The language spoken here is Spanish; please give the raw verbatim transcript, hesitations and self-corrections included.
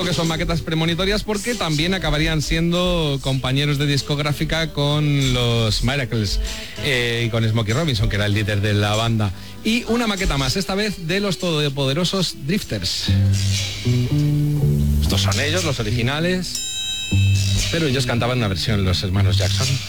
Digo que son maquetas premonitorias porque también acabarían siendo compañeros de discográfica con los Miracles eh, y con Smokey Robinson, que era el líder de la banda. Y una maqueta más, esta vez de los todopoderosos Drifters. Estos son ellos, los originales, pero ellos cantaban una versión, los hermanos Jackson.